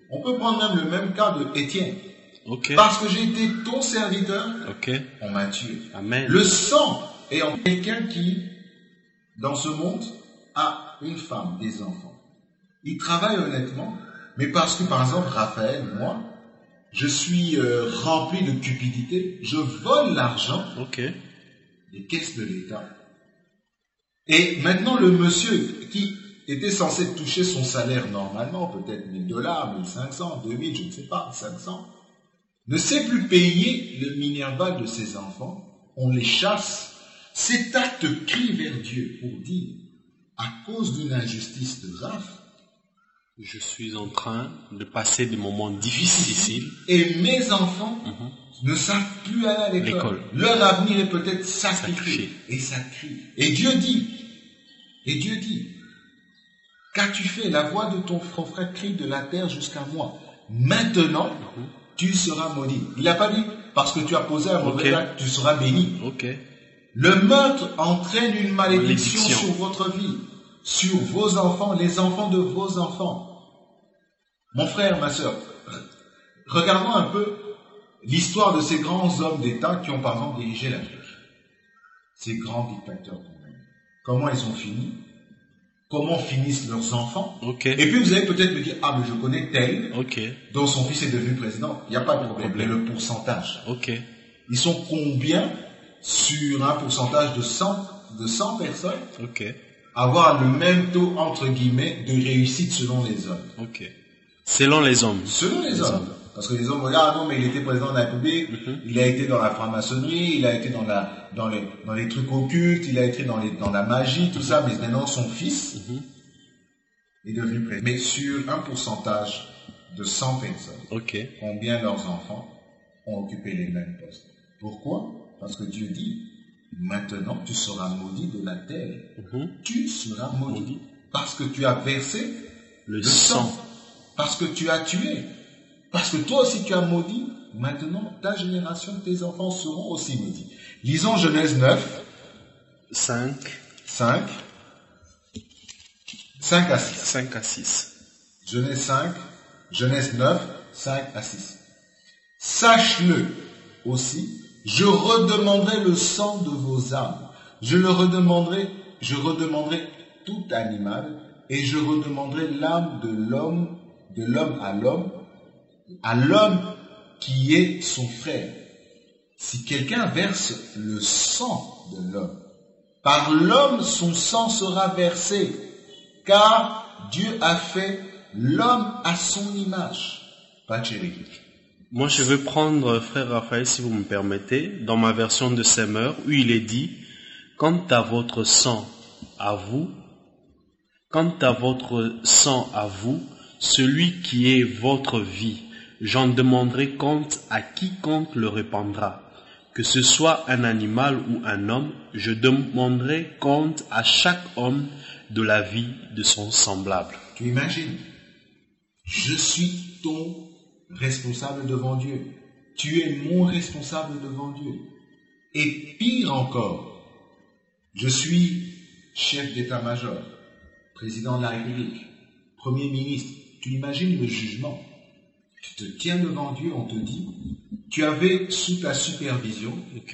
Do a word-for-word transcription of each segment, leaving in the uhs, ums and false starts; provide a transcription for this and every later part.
On peut prendre même le même cas de Étienne. Ok. Parce que j'ai été ton serviteur, Ok. on m'a tué. Amen. Le sang est en quelqu'un qui, dans ce monde, a une femme, des enfants. Il travaille honnêtement, mais parce que, par exemple, Raphaël, moi, je suis euh, rempli de cupidité, je vole l'argent Ok. des caisses de l'État. Et maintenant, le monsieur qui était censé toucher son salaire normalement, peut-être mille dollars, mille cinq cents, deux mille, je ne sais pas, cinq cents, ne sait plus payer le minerval de ses enfants, on les chasse. Cet acte crie vers Dieu pour dire, à cause d'une injustice de Raph, Je suis en train de passer des moments difficiles. et mes enfants Mhm. ne savent plus aller à l'école. L'école. Leur avenir est peut-être sacrifié. Sacrifié. Et ça crie. Et Dieu dit, et Dieu dit, qu'as-tu fait? La voix de ton frère crie de la terre jusqu'à moi. Maintenant, Mhm. tu seras maudit. Il n'a pas dit, parce que tu as posé un mauvais Ok. acte, tu seras béni. Ok. Le meurtre entraîne une malédiction, Malédiction. sur votre vie, sur vos enfants, les enfants de vos enfants. Mon frère, ma soeur, regardons un peu l'histoire de ces grands hommes d'État qui ont par exemple dirigé l'Afrique. Ces grands dictateurs du monde. Comment ils ont fini? Comment finissent leurs enfants? Ok. Et puis vous allez peut-être me dire, ah mais je connais tel Ok. dont son fils est devenu président. Il n'y a pas de problème, mais Problème. le pourcentage. Ok. Ils sont combien sur un pourcentage de cent, de cent personnes Ok. avoir le même taux entre guillemets de réussite selon les hommes? Ok. Selon les hommes. Selon les, Les hommes. hommes. Parce que les hommes regardent, non, mais il était président de la République, Mhm. il a été dans la franc-maçonnerie, il a été dans, la, dans, les, dans les trucs occultes, il a été dans, les, dans la magie, tout ça, mais maintenant son fils Mhm. est devenu président. Mais sur un pourcentage de cent personnes, Ok. combien leurs enfants ont occupé les mêmes postes? Pourquoi? Parce que Dieu dit, maintenant tu seras maudit de la terre. Mhm. Tu seras maudit. Maudit. Parce que tu as versé Le, le sang. sang. Parce que tu as tué. Parce que toi aussi tu as maudit. Maintenant, ta génération, tes enfants seront aussi maudits. Lisons Genèse neuf, cinq. cinq, cinq à six. cinq à six. Genèse cinq, Genèse neuf, cinq à six. Sache-le aussi, je redemanderai le sang de vos âmes. Je le redemanderai, je redemanderai tout animal, et je redemanderai l'âme de l'homme, de l'homme à l'homme, à l'homme qui est son frère. Si quelqu'un verse le sang de l'homme, par l'homme son sang sera versé, car Dieu a fait l'homme à son image. Pas chéri. Moi, je veux prendre, frère Raphaël, si vous me permettez, dans ma version de Semeur, où il est dit, quant à votre sang à vous, quant à votre sang à vous, celui qui est votre vie, j'en demanderai compte à quiconque le répandra. Que ce soit un animal ou un homme, je demanderai compte à chaque homme de la vie de son semblable. Tu imagines? Je suis ton responsable devant Dieu. Tu es mon responsable devant Dieu. Et pire encore, je suis chef d'état-major, président de la République, premier ministre. Tu imagines le jugement? Tu te tiens devant Dieu, on te dit, tu avais sous ta supervision Ok?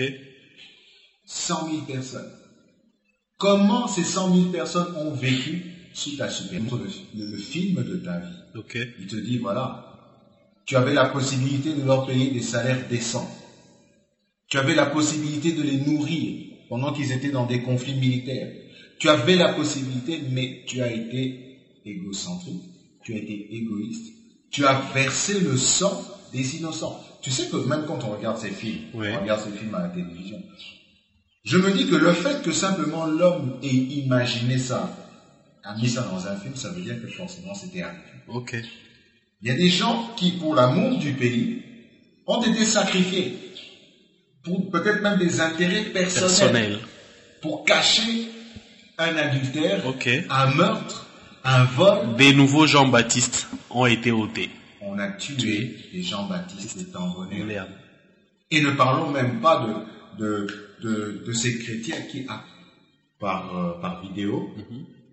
cent mille personnes. Comment ces cent mille personnes ont vécu sous ta supervision? Le, le film de ta vie. Ok? Il te dit, voilà, tu avais la possibilité de leur payer des salaires décents. Tu avais la possibilité de les nourrir pendant qu'ils étaient dans des conflits militaires. Tu avais la possibilité, mais tu as été égocentrique, tu as été égoïste. Tu as versé le sang des innocents. Tu sais que même quand on regarde ces films, Oui. on regarde ces films à la télévision, je me dis que le fait que simplement l'homme ait imaginé ça, a mis ça dans un film, ça veut dire que forcément c'était arrivé. Ok. Il y a des gens qui, pour l'amour du pays, ont été sacrifiés pour peut-être même des intérêts personnels, Personnel. pour cacher un adultère, Ok. un meurtre, un vol. Des nouveaux Jean-Baptiste ont été ôtés. On a tué les Jean-Baptiste et Tambonnet. Merde. Et ne parlons même pas de, de, de, de ces chrétiens qui, ah, par, euh, par vidéo, Mhm.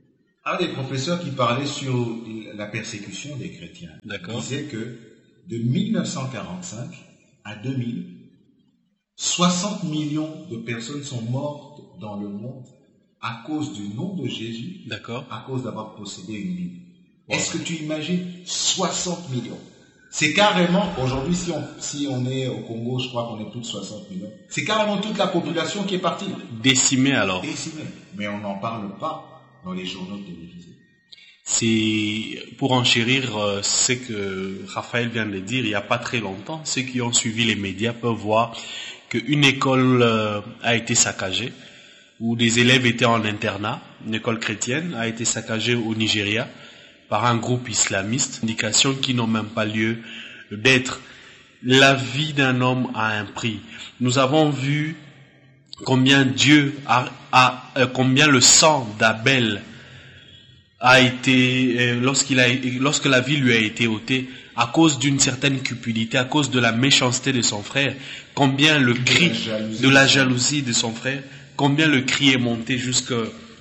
un des professeurs qui parlait sur la persécution des chrétiens. D'accord. Disait que de mille neuf cent quarante-cinq à deux mille, soixante millions de personnes sont mortes dans le monde à cause du nom de Jésus, D'accord. à cause d'avoir possédé une Bible. Wow. Est-ce que tu imagines soixante millions? C'est carrément, aujourd'hui, si on, si on est au Congo, je crois qu'on est plus de soixante millions. C'est carrément toute la population qui est partie. Décimée alors. Décimée. Mais on n'en parle pas dans les journaux télévisés. C'est pour enchérir euh, ce que Raphaël vient de dire il n'y a pas très longtemps. Ceux qui ont suivi les médias peuvent voir qu'une école euh, a été saccagée, où des élèves étaient en internat, une école chrétienne a été saccagée au Nigeria par un groupe islamiste, indications qui n'ont même pas lieu d'être. La vie d'un homme a un prix. Nous avons vu combien Dieu a, a euh, combien le sang d'Abel a été, euh, lorsqu'il a, lorsque la vie lui a été ôtée, à cause d'une certaine cupidité, à cause de la méchanceté de son frère, combien le cri de la jalousie de son frère, combien le cri est monté jusque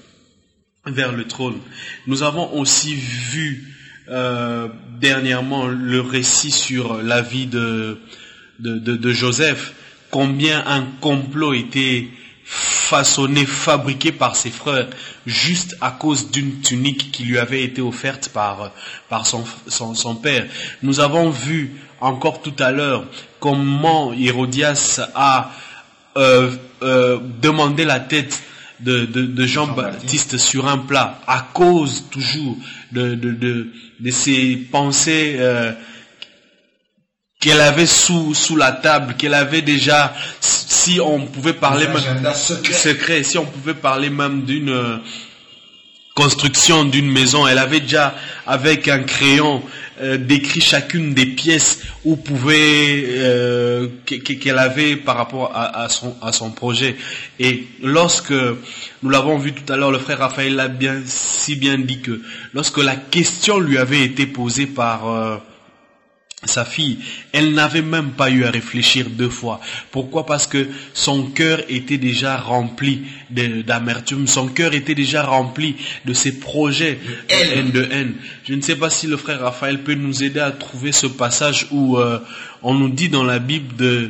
vers le trône. Nous avons aussi vu euh, dernièrement le récit sur la vie de, de, de, de Joseph, combien un complot était façonné, fabriqué par ses frères, juste à cause d'une tunique qui lui avait été offerte par, par son, son, son père. Nous avons vu encore tout à l'heure comment Hérodias a euh, euh, demandé la tête de, de, de Jean-Baptiste sur un plat, à cause toujours de, de, de, de ses pensées euh, qu'elle avait sous, sous la table, qu'elle avait déjà, si on pouvait parler même secret. secret, si on pouvait parler même d'une euh, construction d'une maison, elle avait déjà avec un crayon euh, décrit chacune des pièces où pouvait euh, qu'elle avait par rapport à, à son à son projet. Et lorsque nous l'avons vu tout à l'heure, le frère Raphaël l'a bien si bien dit que lorsque la question lui avait été posée par euh, sa fille, elle n'avait même pas eu à réfléchir deux fois. Pourquoi? Parce que son cœur était déjà rempli de, d'amertume, son cœur était déjà rempli de ses projets de haine, de haine. Je ne sais pas si le frère Raphaël peut nous aider à trouver ce passage où euh, on nous dit dans la Bible de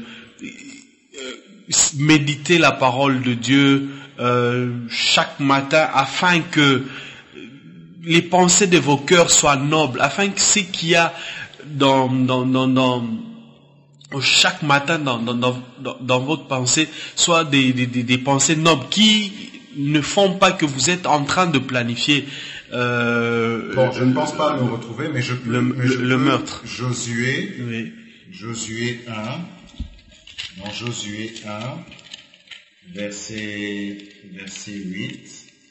euh, méditer la parole de Dieu euh, chaque matin afin que les pensées de vos cœurs soient nobles, afin que ce qu'il y a Dans, dans, dans, dans, chaque matin dans, dans, dans, dans votre pensée, soit des, des, des pensées nobles qui ne font pas que vous êtes en train de planifier. Euh, bon, je ne pense pas le retrouver, mais je peux. Le, mais je le peux meurtre. Josué. Oui. Josué un. Dans Josué un, verset, verset huit.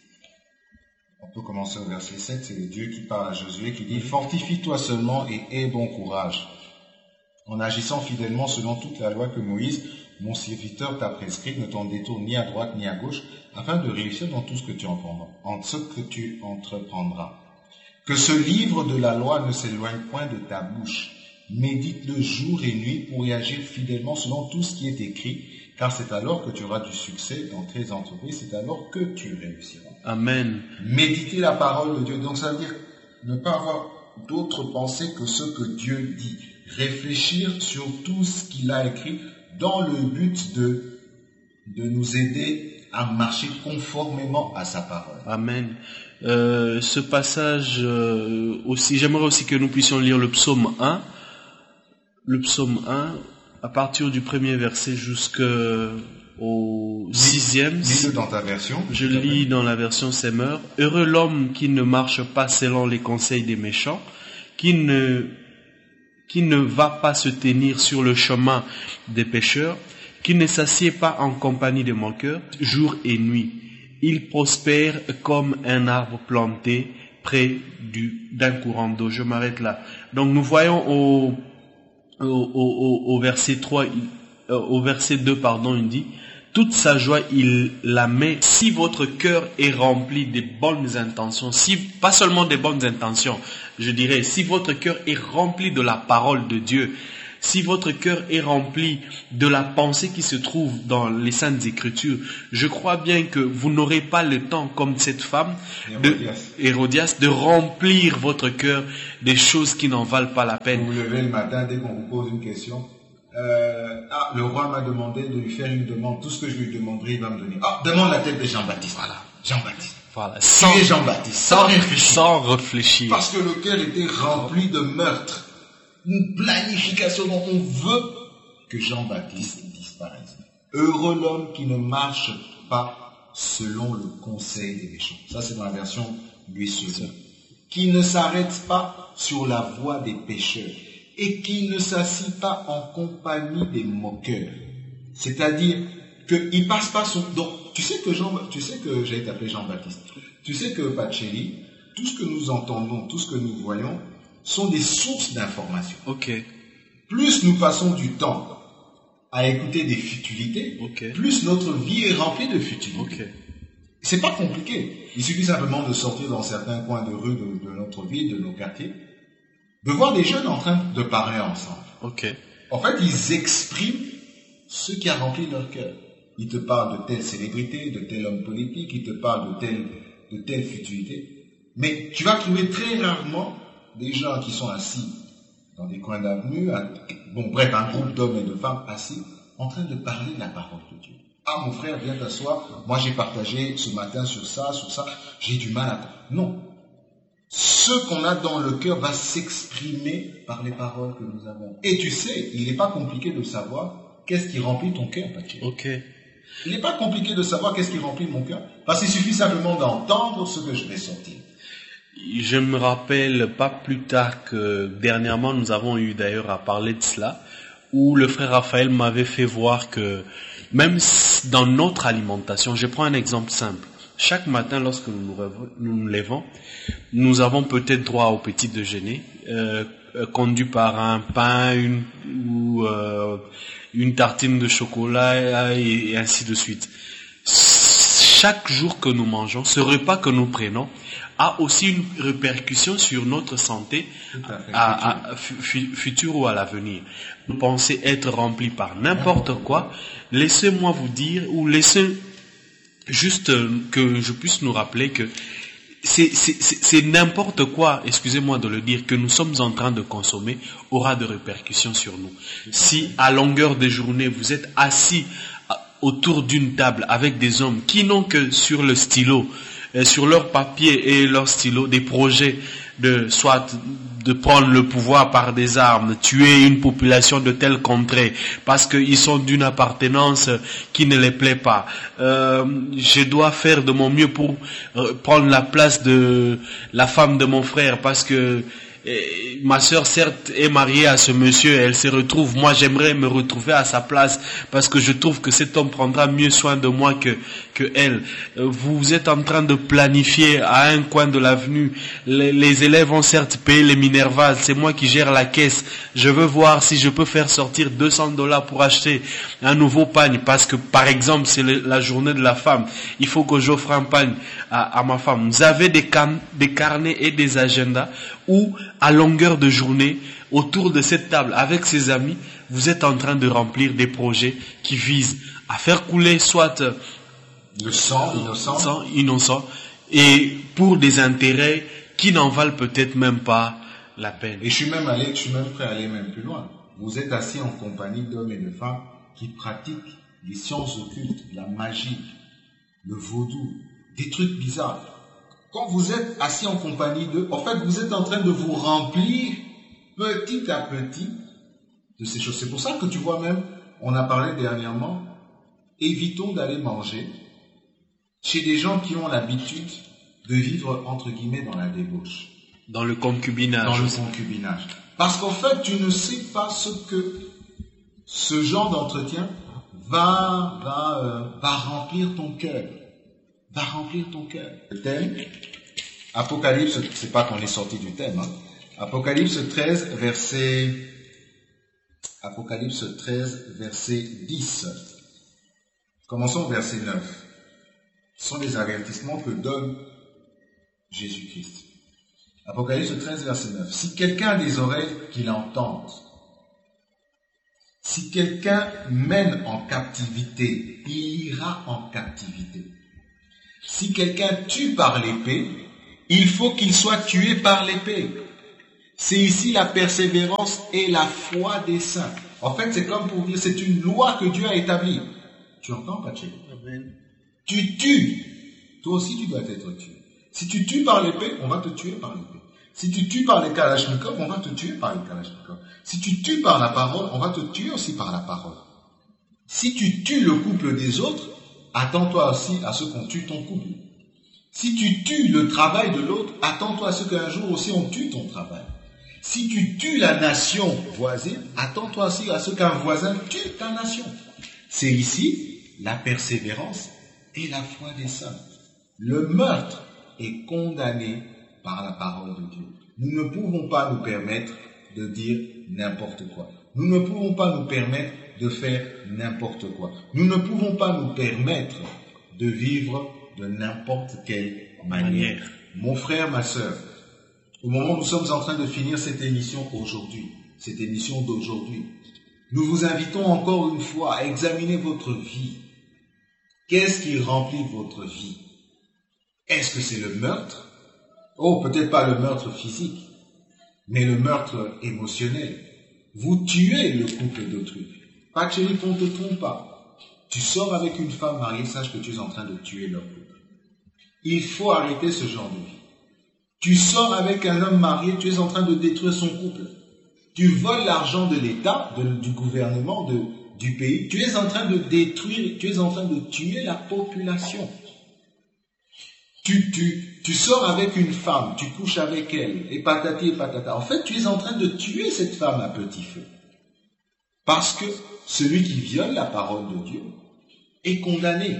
On peut commencer au verset sept, c'est Dieu qui parle à Josué, qui dit « Fortifie-toi seulement et aie bon courage, en agissant fidèlement selon toute la loi que Moïse, mon serviteur, t'a prescrite, ne t'en détourne ni à droite ni à gauche, afin de réussir dans tout ce que tu entreprendras. En ce que tu entreprendras. Que ce livre de la loi ne s'éloigne point de ta bouche. Médite-le jour et nuit pour y agir fidèlement selon tout ce qui est écrit, car c'est alors que tu auras du succès dans tes entreprises, c'est alors que tu réussiras. » Amen. Méditer la parole de Dieu. Donc ça veut dire ne pas avoir d'autres pensées que ce que Dieu dit. Réfléchir sur tout ce qu'il a écrit dans le but de, de nous aider à marcher conformément à sa parole. Amen. Euh, ce passage euh, aussi, j'aimerais aussi que nous puissions lire le psaume un. Le psaume un, à partir du premier verset jusqu'au sixième. Lis-le dans ta version. Je lis dans la version Semeur. Heureux l'homme qui ne marche pas selon les conseils des méchants, qui ne, qui ne va pas se tenir sur le chemin des pécheurs, qui ne s'assied pas en compagnie des moqueurs, jour et nuit. Il prospère comme un arbre planté près du, d'un courant d'eau. Je m'arrête là. Donc nous voyons au, au, au, au verset trois, au verset deux, pardon, il dit, toute sa joie, il la met, si votre cœur est rempli des bonnes intentions, si, pas seulement des bonnes intentions, je dirais, si votre cœur est rempli de la parole de Dieu, Si votre cœur est rempli de la pensée qui se trouve dans les Saintes Écritures, je crois bien que vous n'aurez pas le temps, comme cette femme, de, Hérodias, de remplir votre cœur des choses qui n'en valent pas la peine. Vous vous levez le matin, dès qu'on vous pose une question, euh, ah, le roi m'a demandé de lui faire une demande, tout ce que je lui demanderai, il va me donner. Ah, demande la tête de Jean-Baptiste. Voilà, Jean-Baptiste. Voilà, sans, Jean-Baptiste, sans, sans réfléchir. sans réfléchir. Parce que le cœur était rempli de meurtre. Une planification dont on veut que Jean-Baptiste disparaisse. Heureux l'homme qui ne marche pas selon le conseil des méchants. Ça, c'est dans la version Louis Second. Qui ne s'arrête pas sur la voie des pécheurs et qui ne s'assit pas en compagnie des moqueurs. C'est-à-dire qu'il passe pas son... Donc, tu sais que Jean, tu sais que j'ai été appelé Jean-Baptiste. Tu sais que Pacelli, tout ce que nous entendons, tout ce que nous voyons, sont des sources d'informations. Ok. Plus nous passons du temps à écouter des futilités, okay. plus notre vie est remplie de futilités. Okay. C'est pas compliqué. Il suffit simplement de sortir dans certains coins de rue de, de notre ville, de nos quartiers, de voir des jeunes en train de parler ensemble. Okay. En fait, ils expriment ce qui a rempli leur cœur. Ils te parlent de telle célébrité, de tel homme politique, ils te parlent de telle, de telle futilité. Mais tu vas trouver très rarement des gens qui sont assis dans des coins d'avenue, bon bref, un groupe d'hommes et de femmes assis, en train de parler de la parole de Dieu. Ah, mon frère, viens t'asseoir, moi j'ai partagé ce matin sur ça, sur ça, j'ai du mal à... Non. Ce qu'on a dans le cœur va s'exprimer par les paroles que nous avons. Et tu sais, il n'est pas compliqué de savoir qu'est-ce qui remplit ton cœur, Patrick. Ok. Il n'est pas compliqué de savoir qu'est-ce qui remplit mon cœur, parce qu'il suffit simplement d'entendre ce que je vais sortir. Je me rappelle pas plus tard que dernièrement nous avons eu d'ailleurs à parler de cela, où le frère Raphaël m'avait fait voir que même dans notre alimentation, je prends un exemple simple. Chaque matin lorsque nous nous, nous, nous levons, nous avons peut-être droit au petit déjeuner, euh, conduit par un pain, une, ou euh, une tartine de chocolat et, et ainsi de suite. Chaque jour que nous mangeons, ce repas que nous prenons a aussi une répercussion sur notre santé à, à, à, future ou à l'avenir. Vous pensez être rempli par n'importe quoi, laissez-moi vous dire, ou laissez juste que je puisse nous rappeler que c'est, c'est, c'est, c'est n'importe quoi, excusez-moi de le dire, que nous sommes en train de consommer aura de répercussions sur nous. Si à longueur de journée vous êtes assis autour d'une table avec des hommes qui n'ont que sur le stylo, sur leur papier et leur stylo, des projets de soit de prendre le pouvoir par des armes, tuer une population de telle contrée parce qu'ils sont d'une appartenance qui ne les plaît pas. Euh, je dois faire de mon mieux pour euh, prendre la place de la femme de mon frère parce que et ma sœur certes est mariée à ce monsieur, elle se retrouve, moi j'aimerais me retrouver à sa place parce que je trouve que cet homme prendra mieux soin de moi que, que elle. Vous êtes en train de planifier à un coin de l'avenue, les, les élèves vont certes payer les Minerva, c'est moi qui gère la caisse, je veux voir si je peux faire sortir deux cents dollars pour acheter un nouveau pagne parce que par exemple c'est le, la journée de la femme, il faut que j'offre un pagne à, à ma femme. Vous avez des, can, des carnets et des agendas où à longueur de journée, autour de cette table, avec ses amis, vous êtes en train de remplir des projets qui visent à faire couler soit le sang innocent, sang innocent et pour des intérêts qui n'en valent peut-être même pas la peine. Et je suis même allé, je suis même prêt à aller même plus loin. Vous êtes assis en compagnie d'hommes et de femmes qui pratiquent les sciences occultes, la magie, le vaudou, des trucs bizarres. Quand vous êtes assis en compagnie d'eux, en fait, vous êtes en train de vous remplir petit à petit de ces choses. C'est pour ça que tu vois même, on a parlé dernièrement, évitons d'aller manger chez des gens qui ont l'habitude de vivre, entre guillemets, dans la débauche. Dans le concubinage. Dans le concubinage. Parce qu'en fait, tu ne sais pas ce que ce genre d'entretien va, va, euh, va remplir ton cœur. Va remplir ton cœur. Le thème, Apocalypse, c'est pas qu'on est sorti du thème, hein. Apocalypse treize, verset, Apocalypse treize, verset dix. Commençons au verset neuf. Ce sont les avertissements que donne Jésus-Christ. Apocalypse treize, verset neuf. Si quelqu'un a des oreilles, qu'il entende Si quelqu'un mène en captivité, il ira en captivité. Si quelqu'un tue par l'épée, il faut qu'il soit tué par l'épée. C'est ici la persévérance et la foi des saints. En fait, c'est comme pour dire, c'est une loi que Dieu a établie. Tu entends, Paché? Amen. Tu tues. Toi aussi, tu dois être tué. Si tu tues par l'épée, on va te tuer par l'épée. Si tu tues par les kalachnikovs, on va te tuer par les kalachnikovs. Si tu tues par la parole, on va te tuer aussi par la parole. Si tu tues le couple des autres, attends-toi aussi à ce qu'on tue ton couple. Si tu tues le travail de l'autre, attends-toi à ce qu'un jour aussi on tue ton travail. Si tu tues la nation voisine, attends-toi aussi à ce qu'un voisin tue ta nation. C'est ici la persévérance et la foi des saints. Le meurtre est condamné par la parole de Dieu. Nous ne pouvons pas nous permettre de dire n'importe quoi. Nous ne pouvons pas nous permettre de faire n'importe quoi. Nous ne pouvons pas nous permettre de vivre de n'importe quelle manière. Mon frère, ma sœur, au moment où nous sommes en train de finir cette émission aujourd'hui, cette émission d'aujourd'hui, nous vous invitons encore une fois à examiner votre vie. Qu'est-ce qui remplit votre vie? Est-ce que c'est le meurtre? Oh, peut-être pas le meurtre physique, mais le meurtre émotionnel. Vous tuez le couple d'autrui. Pas que chérie, on ne te trompe pas. Tu sors avec une femme mariée, sache que tu es en train de tuer leur couple. Il faut arrêter ce genre de vie. Tu sors avec un homme marié, tu es en train de détruire son couple. Tu voles l'argent de l'État, de, du gouvernement, de, du pays. Tu es en train de détruire, tu es en train de tuer la population. Tu, tu, tu sors avec une femme, tu couches avec elle, et patati et patata. En fait, tu es en train de tuer cette femme à petit feu. Parce que celui qui viole la parole de Dieu est condamné.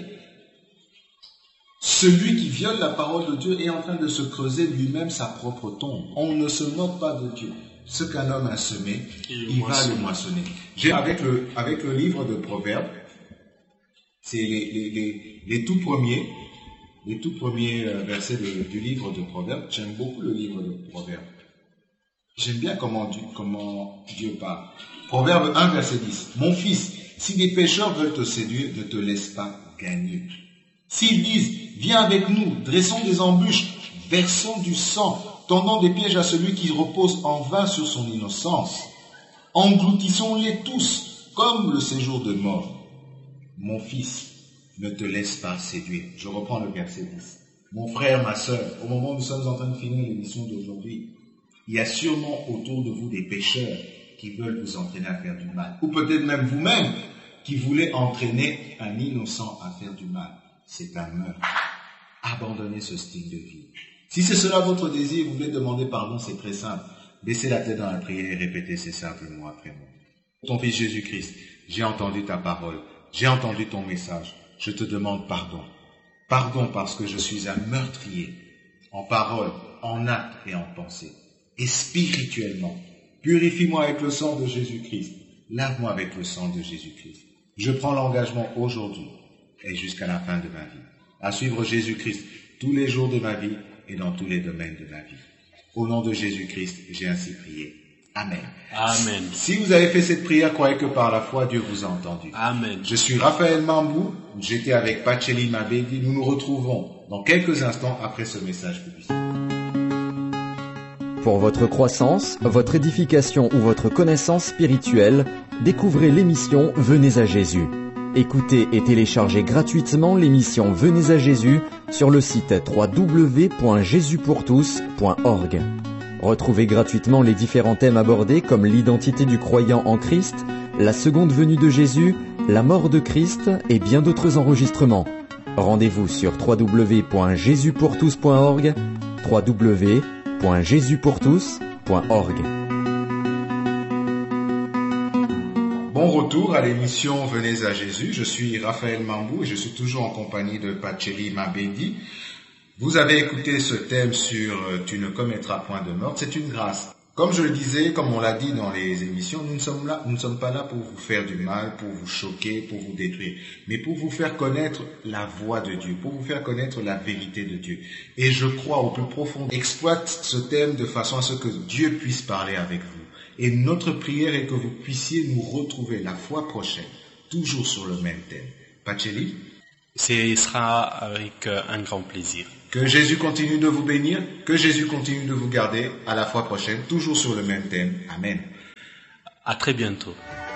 Celui qui viole la parole de Dieu est en train de se creuser lui-même sa propre tombe. On ne se moque pas de Dieu. Ce qu'un homme a semé, il va le moissonner. J'ai avec le, avec le livre de Proverbes, c'est les, les, les, les tout premiers, les tout premiers versets de, du livre de Proverbes. J'aime beaucoup le livre de Proverbes. J'aime bien comment Dieu, comment Dieu parle. Proverbe un, verset dix. Mon fils, si des pécheurs veulent te séduire, ne te laisse pas gagner. S'ils disent, viens avec nous, dressons des embûches, versons du sang, tendant des pièges à celui qui repose en vain sur son innocence, engloutissons-les tous, comme le séjour de mort. Mon fils, ne te laisse pas séduire. Je reprends le verset dix. Mon frère, ma sœur, au moment où nous sommes en train de finir l'émission d'aujourd'hui, il y a sûrement autour de vous des pécheurs qui veulent vous entraîner à faire du mal. Ou peut-être même vous-même qui voulez entraîner un innocent à faire du mal. C'est un meurtre. Abandonnez ce style de vie. Si c'est cela votre désir, vous voulez demander pardon, c'est très simple. Baissez la tête dans la prière et répétez ces simples mots après moi. Ton fils Jésus-Christ, j'ai entendu ta parole, j'ai entendu ton message. Je te demande pardon. Pardon parce que je suis un meurtrier, en parole, en acte et en pensée. Et spirituellement, purifie-moi avec le sang de Jésus-Christ. Lave-moi avec le sang de Jésus-Christ. Je prends l'engagement aujourd'hui et jusqu'à la fin de ma vie, à suivre Jésus-Christ tous les jours de ma vie et dans tous les domaines de ma vie. Au nom de Jésus-Christ, j'ai ainsi prié. Amen. Amen. Si vous avez fait cette prière, croyez que par la foi, Dieu vous a entendu. Amen. Je suis Raphaël Mambou, j'étais avec Pacheli Mabedi. Nous nous retrouvons dans quelques instants après ce message publicitaire. Pour votre croissance, votre édification ou votre connaissance spirituelle, découvrez l'émission Venez à Jésus. Écoutez et téléchargez gratuitement l'émission Venez à Jésus sur le site w w w point jésus pour tous point org. Retrouvez gratuitement les différents thèmes abordés comme l'identité du croyant en Christ, la seconde venue de Jésus, la mort de Christ et bien d'autres enregistrements. Rendez-vous sur w w w point jésus pour tous point org, w w w point jésus pour tous point org. Bon retour à l'émission Venez à Jésus. Je suis Raphaël Mambou et je suis toujours en compagnie de Pacheli Mabedi. Vous avez écouté ce thème sur « Tu ne commettras point de meurtre ». C'est une grâce. Comme je le disais, comme on l'a dit dans les émissions, nous ne sommes là, nous ne sommes pas là pour vous faire du mal, pour vous choquer, pour vous détruire, mais pour vous faire connaître la voix de Dieu, pour vous faire connaître la vérité de Dieu. Et je crois au plus profond, exploite ce thème de façon à ce que Dieu puisse parler avec vous Et notre prière est que vous puissiez nous retrouver la fois prochaine, toujours sur le même thème. Pacheli? Ce sera avec un grand plaisir. Que Jésus continue de vous bénir, que Jésus continue de vous garder. À la fois prochaine, toujours sur le même thème. Amen. À très bientôt.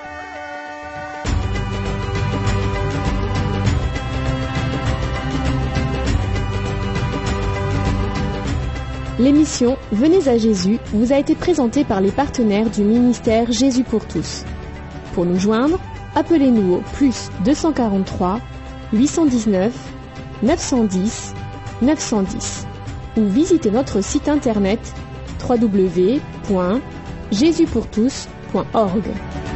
L'émission Venez à Jésus vous a été présentée par les partenaires du ministère Jésus pour tous. Pour nous joindre, appelez-nous au plus deux cent quarante-trois, huit cent dix-neuf, neuf cent dix, neuf cent dix ou visitez notre site internet w w w point jésus pour tous point org.